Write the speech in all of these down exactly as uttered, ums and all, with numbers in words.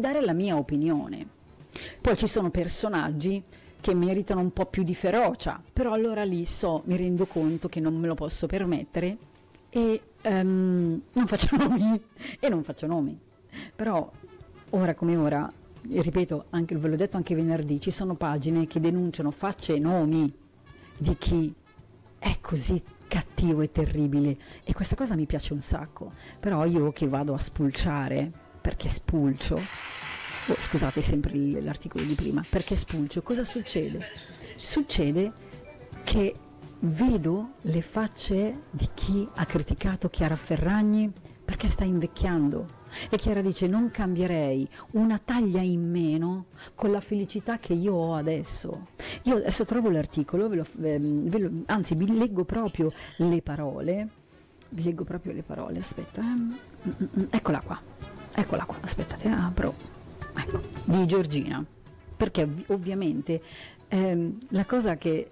dare la mia opinione. Poi ci sono personaggi che meritano un po' più di ferocia, però allora lì so, mi rendo conto che non me lo posso permettere e um, non faccio nomi e non faccio nomi. Però ora come ora, ripeto, anche, ve l'ho detto anche venerdì, ci sono pagine che denunciano facce e nomi di chi è così cattivo e terribile, e questa cosa mi piace un sacco. Però io che vado a spulciare, perché spulcio, oh, scusate sempre l'articolo di prima, perché spulcio, cosa succede? Succede che vedo le facce di chi ha criticato Chiara Ferragni perché sta invecchiando. E Chiara dice: non cambierei una taglia in meno con la felicità che io ho adesso. Io adesso trovo l'articolo, ve lo, ve lo, anzi vi leggo proprio le parole, vi leggo proprio le parole, aspetta, eh. eccola qua, eccola qua, aspettate, apro, ecco, di Giorgina, perché ovviamente ehm, la cosa che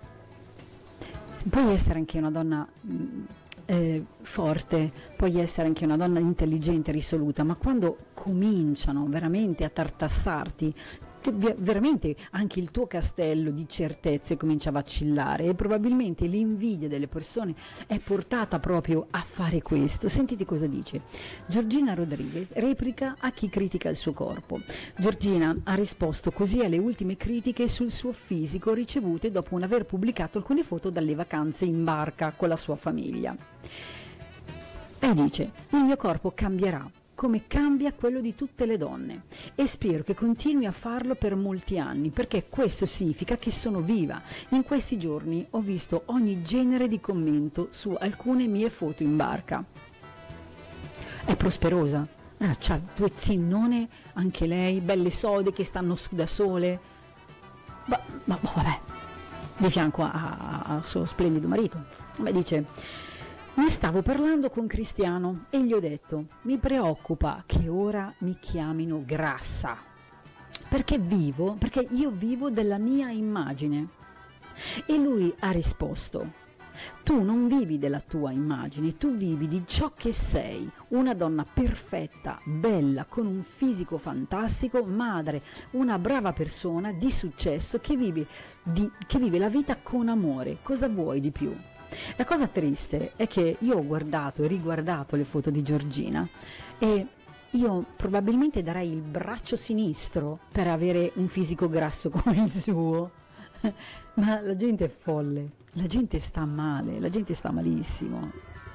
puoi essere anche una donna mh, Eh, forte, puoi essere anche una donna intelligente, risoluta, ma quando cominciano veramente a tartassarti, te, veramente anche il tuo castello di certezze comincia a vacillare, e probabilmente l'invidia delle persone è portata proprio a fare questo. Sentite cosa dice Giorgina Rodriguez, replica a chi critica il suo corpo. Giorgina ha risposto così alle ultime critiche sul suo fisico ricevute dopo un aver pubblicato alcune foto dalle vacanze in barca con la sua famiglia. E dice: il mio corpo cambierà come cambia quello di tutte le donne, e spero che continui a farlo per molti anni, perché questo significa che sono viva. In questi giorni ho visto ogni genere di commento su alcune mie foto in barca. È prosperosa, ah, c'ha due zinnone anche lei, belle sode che stanno su da sole, ma, ma vabbè, di fianco al suo splendido marito. Beh, dice: ne stavo parlando con Cristiano e gli ho detto: mi preoccupa che ora mi chiamino grassa, perché vivo, perché io vivo della mia immagine. E lui ha risposto: tu non vivi della tua immagine, tu vivi di ciò che sei, una donna perfetta, bella, con un fisico fantastico, madre, una brava persona di successo che vive, di, che vive la vita con amore. Cosa vuoi di più? La cosa triste è che io ho guardato e riguardato le foto di Giorgina e io probabilmente darei il braccio sinistro per avere un fisico grasso come il suo, ma la gente è folle, la gente sta male, la gente sta malissimo.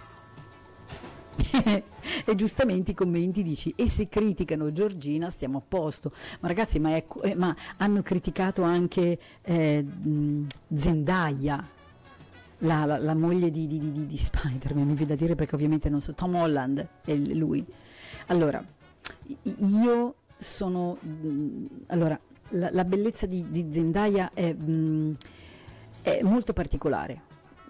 E giustamente i commenti dici: e se criticano Giorgina stiamo a posto. Ma ragazzi, ma, è, eh, ma hanno criticato anche eh, Zendaya, La, la, la moglie di, di, di, di Spider-Man, mi viene da dire, perché ovviamente non so, Tom Holland è lui. Allora, io sono, allora, la, la bellezza di, di Zendaya è, è molto particolare,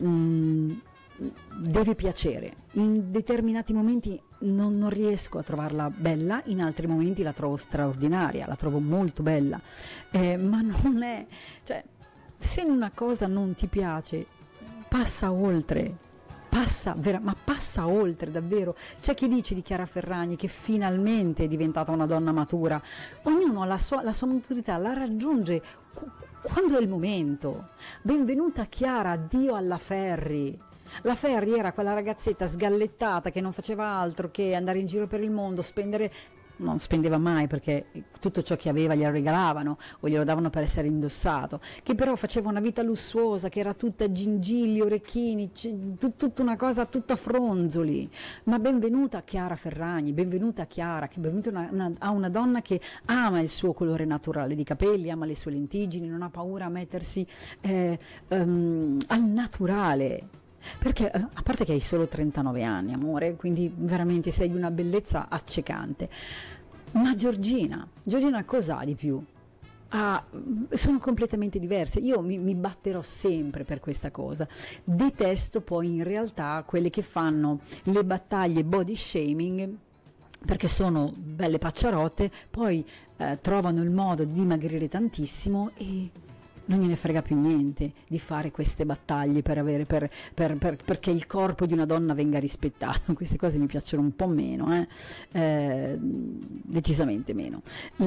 deve piacere. In determinati momenti non, non riesco a trovarla bella, in altri momenti la trovo straordinaria, la trovo molto bella, eh, ma non è, cioè, se una cosa non ti piace, passa oltre, passa, vera, ma passa oltre davvero. C'è chi dice di Chiara Ferragni che finalmente è diventata una donna matura. Ognuno ha la sua, la sua maturità, la raggiunge quando è il momento. Benvenuta Chiara, addio alla Ferri. La Ferri era quella ragazzetta sgallettata che non faceva altro che andare in giro per il mondo, spendere, non spendeva mai perché tutto ciò che aveva glielo regalavano o glielo davano per essere indossato, che però faceva una vita lussuosa, che era tutta gingilli, orecchini, tut, tutta una cosa tutta fronzoli. Ma benvenuta Chiara Ferragni, benvenuta Chiara, che benvenuta una, una, a una donna che ama il suo colore naturale di capelli, ama le sue lentiggini, non ha paura a mettersi eh, um, al naturale. Perché a parte che hai solo trentanove anni, amore, quindi veramente sei di una bellezza accecante. Ma Giorgina, Giorgina cos'ha di più? Ah, sono completamente diverse. Io mi, mi batterò sempre per questa cosa. Detesto poi in realtà quelle che fanno le battaglie body shaming, perché sono belle pacciarotte, poi eh, trovano il modo di dimagrire tantissimo e non gliene frega più niente di fare queste battaglie per avere, per, per, per, perché il corpo di una donna venga rispettato. Queste cose mi piacciono un po' meno, eh? Eh, decisamente meno.